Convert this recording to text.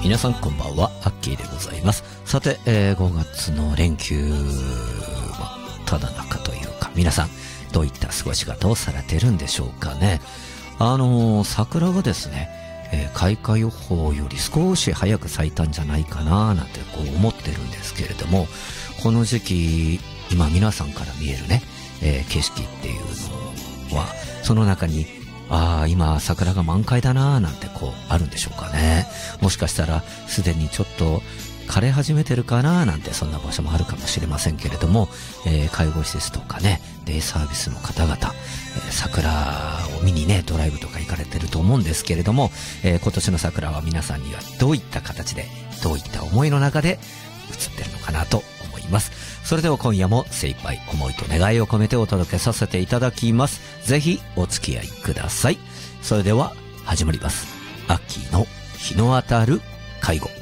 皆さんこんばんは、アッキーでございます。さて、5月の連休ただ中というか、皆さんどういった過ごし方をされてるんでしょうかね。桜がですね、開花予報より少し早く咲いたんじゃないかななんてこう思ってるんですけれども、この時期今皆さんから見えるね、景色っていうのはその中に今桜が満開だなーなんてこうあるんでしょうかね。もしかしたらすでにちょっと枯れ始めてるかなーなんて、そんな場所もあるかもしれませんけれども、介護施設とかね、デイサービスの方々、桜を見にねドライブとか行かれてると思うんですけれども、今年の桜は皆さんにはどういった形で、どういった思いの中で映ってるのかなと思います。それでは今夜も精一杯思いと願いを込めてお届けさせていただきます。ぜひお付き合いください。それでは始まります。アッキーの日の当たる介護。